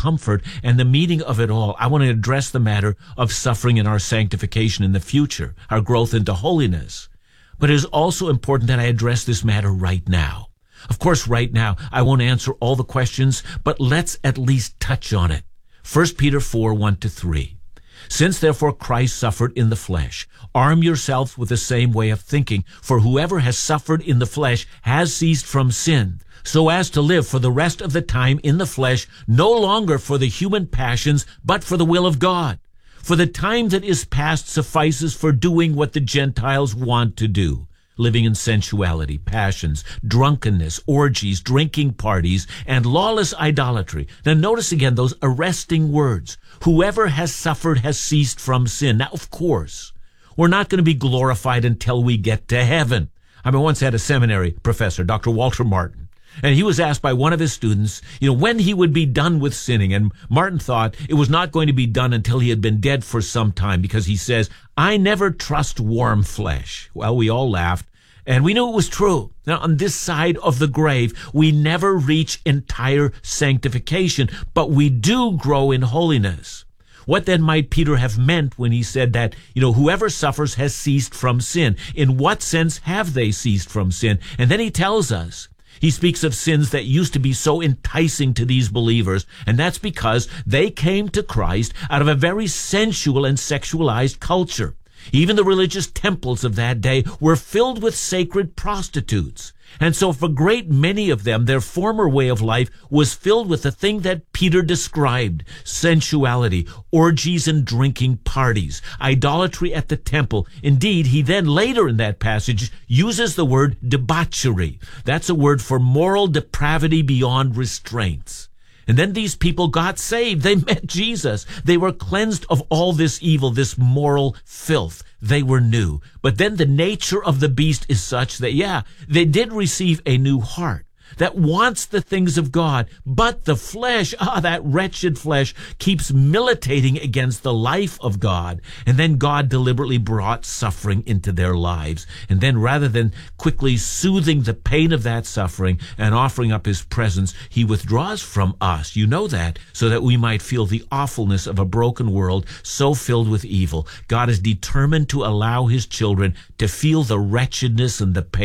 comfort and the meaning of it all, I want to address the matter of suffering and our sanctification in the future, our growth into holiness. But it is also important that I address this matter right now. Of course, right now, I won't answer all the questions, but let's at least touch on it. 1 Peter 4, 1-3. Since therefore Christ suffered in the flesh, arm yourselves with the same way of thinking, for whoever has suffered in the flesh has ceased from sin, so as to live for the rest of the time in the flesh, no longer for the human passions, but for the will of God. For the time that is past suffices for doing what the Gentiles want to do, living in sensuality, passions, drunkenness, orgies, drinking parties, and lawless idolatry. Now notice again those arresting words. Whoever has suffered has ceased from sin. Now, of course, we're not going to be glorified until we get to heaven. I once had a seminary professor, Dr. Walter Martin, and he was asked by one of his students, when he would be done with sinning. And Martin thought it was not going to be done until he had been dead for some time, because he says, I never trust warm flesh. Well, we all laughed, and we knew it was true. Now, on this side of the grave, we never reach entire sanctification, but we do grow in holiness. What then might Peter have meant when he said that, whoever suffers has ceased from sin? In what sense have they ceased from sin? And then he tells us, he speaks of sins that used to be so enticing to these believers, and that's because they came to Christ out of a very sensual and sexualized culture. Even the religious temples of that day were filled with sacred prostitutes. And so for a great many of them, their former way of life was filled with the thing that Peter described: sensuality, orgies and drinking parties, idolatry at the temple. Indeed, he then later in that passage uses the word debauchery. That's a word for moral depravity beyond restraints. And then these people got saved. They met Jesus. They were cleansed of all this evil, this moral filth. They were new. But then the nature of the beast is such that, they did receive a new heart that wants the things of God, but the flesh, that wretched flesh, keeps militating against the life of God. And then God deliberately brought suffering into their lives. And then rather than quickly soothing the pain of that suffering and offering up his presence, he withdraws from us. You know that, so that we might feel the awfulness of a broken world so filled with evil. God is determined to allow his children to feel the wretchedness and the pain